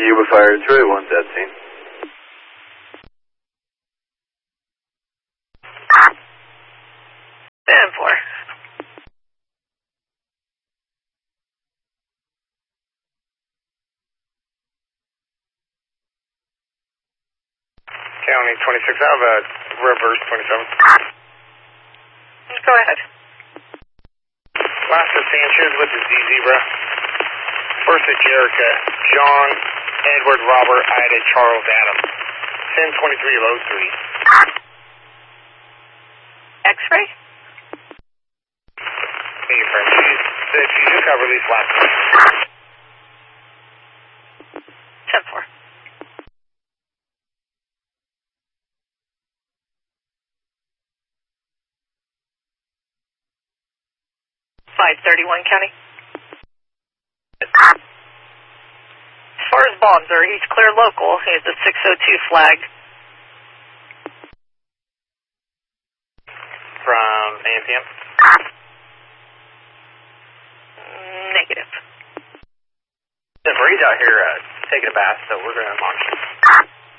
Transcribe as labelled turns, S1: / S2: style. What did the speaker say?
S1: Yuba Fire 281's at scene.
S2: Stand for.
S3: County 26, I have a reverse 27.
S2: Go ahead.
S3: Last of Sanchez with the Z-Zebra. First of Jerica, John, Edward, Robert, Ida, Charles, Adam. 1023 low 3.
S2: X-ray?
S3: Hey, friend, she just got released last week.
S2: 10-4. County. As far as Bonzer, he's clear local. He has a 602 flag.
S3: From AMPM?
S2: Negative.
S3: He's out here taking a bath, so we're going to monitor.